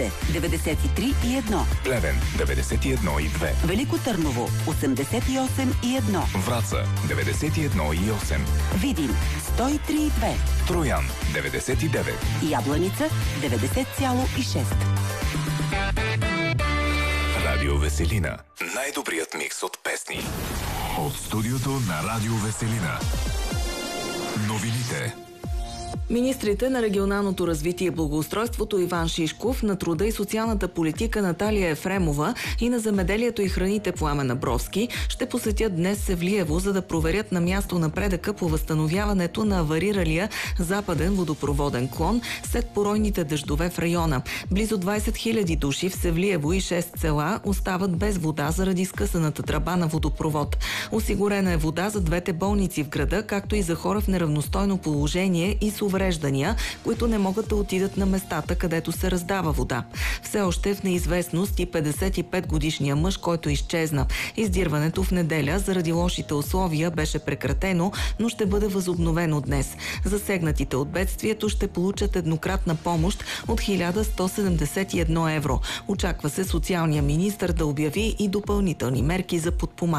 93,1. Плевен 91,2. Велико Търново 88,1. Враца 91,8. Видин 103,2. Троян 99. Ябланица 90,6. Радио Веселина. Най-добрият микс от песни. От студиото на Радио Веселина. Новините. Министрите на регионалното развитие и благоустройството Иван Шишков, на труда и социалната политика Наталия Ефремова и на земеделието и храните Пламен Абровски ще посетят днес Севлиево, за да проверят на място напредъка по възстановяването на авариралия западен водопроводен клон след поройните дъждове в района. Близо 20 000 души в Севлиево и 6 села остават без вода заради скъсаната тръба на водопровод. Осигурена е вода за двете болници в града, както и за хора в неравностойно положение и с увреждания, които не могат да отидат на местата, където се раздава вода. Все още в неизвестност и 55-годишния мъж, който изчезна. Издирването в неделя заради лошите условия беше прекратено, но ще бъде възобновено днес. Засегнатите от бедствието ще получат еднократна помощ от 1171 евро. Очаква се социалния министър да обяви и допълнителни мерки за подпомагане.